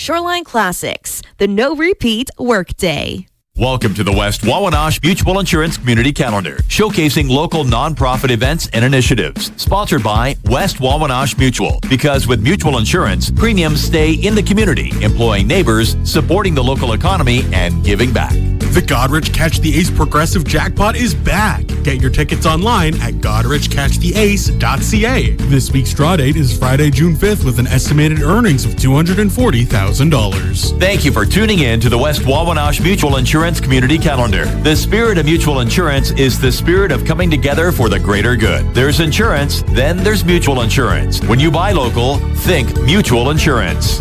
Shoreline Classics, the no repeat workday. Welcome to the West Wawanosh Mutual Insurance Community Calendar, showcasing local nonprofit events and initiatives. Sponsored by West Wawanosh Mutual. Because with mutual insurance, premiums stay in the community, employing neighbors, supporting the local economy, and giving back. The Godrich Catch the Ace Progressive Jackpot is back. Get your tickets online at godrichcatchtheace.ca. This week's draw date is Friday, June 5th, with an estimated earnings of $240,000. Thank you for tuning in to the West Wawanosh Mutual Insurance Community Calendar. The spirit of mutual insurance is the spirit of coming together for the greater good. There's insurance, then there's mutual insurance. When you buy local, think mutual insurance.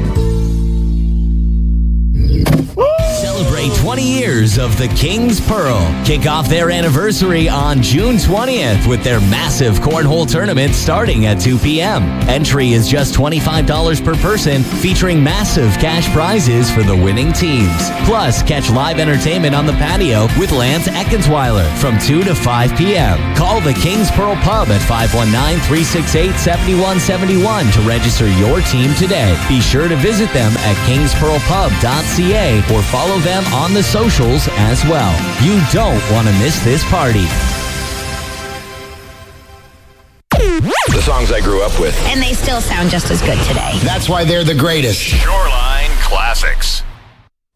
Celebrate 20 years of the King's Pearl. Kick off their anniversary on June 20th with their massive cornhole tournament starting at 2 p.m. Entry is just $25 per person, featuring massive cash prizes for the winning teams. Plus, catch live entertainment on the patio with Lance Eckensweiler from 2 to 5 p.m. Call the King's Pearl Pub at 519-368-7171 to register your team today. Be sure to visit them at kingspearlpub.ca or follow them on the socials as well. You don't want to miss this party. The songs I grew up with. And they still sound just as good today. That's why they're the greatest. Shoreline Classics.